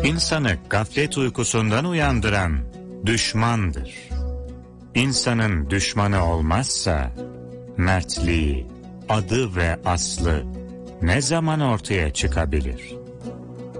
İnsanı gaflet uykusundan uyandıran düşmandır. İnsanın düşmanı olmazsa mertliği, adı ve aslı ne zaman ortaya çıkabilir?